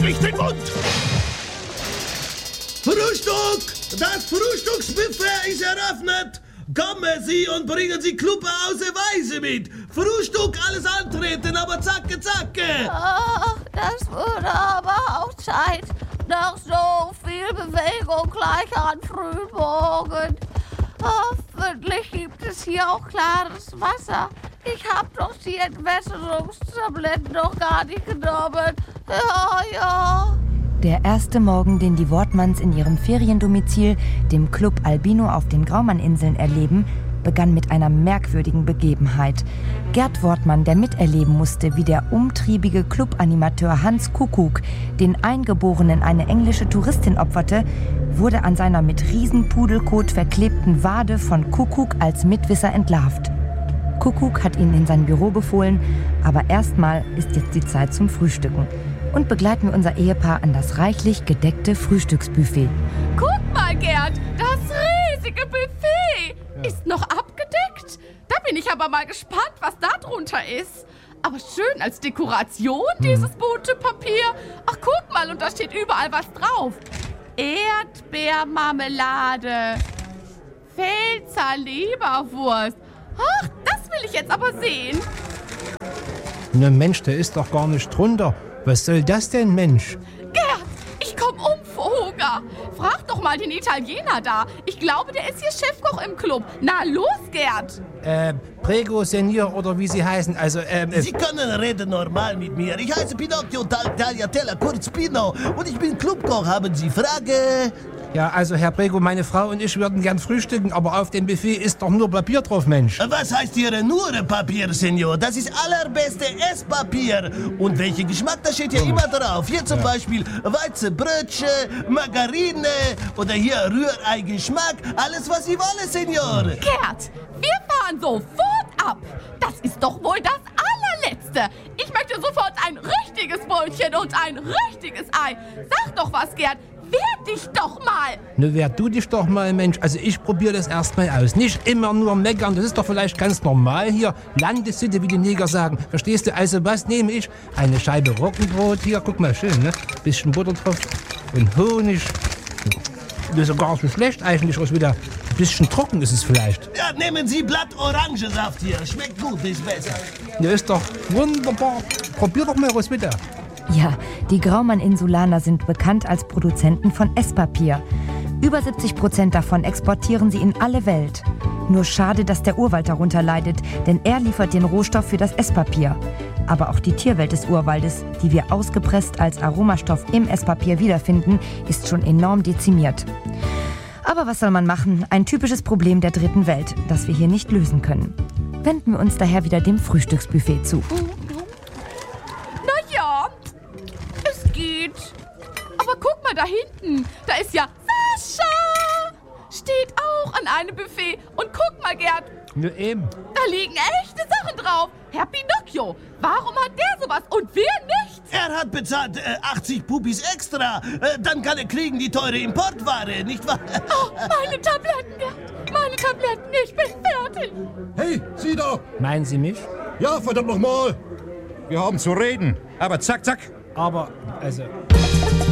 endlich den Mund! Frühstück! Das Frühstücksbuffet ist eröffnet! Kommen Sie und bringen Sie Kluppe aus der Weise mit! Frühstück, alles antreten, aber zacke, zacke! Ach, das würde aber auch Zeit. Nach so viel Bewegung gleich an Frühmorgen. Hoffentlich gibt es hier auch klares Wasser. Ich hab doch die Entwässerungstabletten noch gar nicht genommen. Ja. Der erste Morgen, den die Wortmanns in ihrem Feriendomizil, dem Club Albino auf den Graumann-Inseln, erleben, begann mit einer merkwürdigen Begebenheit. Gerd Wortmann, der miterleben musste, wie der umtriebige Clubanimateur Hans Kuckuck den Eingeborenen eine englische Touristin opferte, wurde an seiner mit Riesenpudelkot verklebten Wade von Kuckuck als Mitwisser entlarvt. Kuckuck hat ihn in sein Büro befohlen, aber erstmal ist jetzt die Zeit zum Frühstücken. Und begleiten wir unser Ehepaar an das reichlich gedeckte Frühstücksbuffet. Guck mal, Gerd, das riesige Buffet ist noch abgedeckt. Da bin ich aber mal gespannt, was da drunter ist. Aber schön als Dekoration, dieses bunte Papier. Ach, guck mal, und da steht überall was drauf. Erdbeermarmelade, Pfälzer Leberwurst. Ach, das will ich jetzt aber sehen. Na Mensch, der ist doch gar nicht drunter. Was soll das denn, Mensch? Gerd, ich komm vor Hunger. Frag doch mal den Italiener da. Ich glaube, der ist hier Chefkoch im Club. Na los, Gerd. Prego, Senior oder wie Sie heißen. Also, Sie können reden normal mit mir. Ich heiße Pinocchio Tagliatella, kurz Pino. Und ich bin Clubkoch. Haben Sie Frage? Ja, also Herr Prego, meine Frau und ich würden gern frühstücken, aber auf dem Buffet ist doch nur Papier drauf, Mensch. Was heißt hier nur Papier, Senor? Das ist allerbeste Esspapier. Und welcher Geschmack, da steht ja immer drauf. Hier zum Beispiel Weizenbrötchen, Margarine oder hier Rührei-Geschmack. Alles, was Sie wollen, Senor. Gerd, wir fahren sofort ab. Das ist doch wohl das allerletzte. Ich möchte sofort ein richtiges Brötchen und ein richtiges Ei. Sag doch was, Gerd. Wehr dich doch mal! Ne, wehr du dich doch mal, Mensch. Also ich probiere das erstmal aus. Nicht immer nur meckern, das ist doch vielleicht ganz normal hier. Landessitte, wie die Neger sagen. Verstehst du? Also was nehme ich? Eine Scheibe Roggenbrot hier, guck mal, schön, ne? Bisschen Butter drauf und Honig. Das ist ja gar nicht so schlecht eigentlich, auch wieder. Ein bisschen trocken ist es vielleicht. Ja, nehmen Sie Blatt Orangensaft hier. Schmeckt gut, ist besser. Ja, ist doch wunderbar. Probier doch mal, Roswitha. Ja, die Graumann-Insulaner sind bekannt als Produzenten von Esspapier. Über 70% davon exportieren sie in alle Welt. Nur schade, dass der Urwald darunter leidet, denn er liefert den Rohstoff für das Esspapier. Aber auch die Tierwelt des Urwaldes, die wir ausgepresst als Aromastoff im Esspapier wiederfinden, ist schon enorm dezimiert. Aber was soll man machen? Ein typisches Problem der dritten Welt, das wir hier nicht lösen können. Wenden wir uns daher wieder dem Frühstücksbuffet zu. Ja, es geht. Aber guck mal da hinten. Da ist ja Sascha. Steht auch an einem Buffet. Und guck mal, Gerd. Ja, eben. Da liegen echte Sachen drauf. Herr Pinocchio, warum hat der sowas und wir nicht? Er hat bezahlt 80 Pupis extra. Dann kann er kriegen die teure Importware, nicht wahr? Oh, meine Tabletten, Gerd. Meine Tabletten. Ich bin fertig. Hey, Sie da! Meinen Sie mich? Ja, verdammt nochmal! Wir haben zu reden. Aber zack, zack. Aber, also...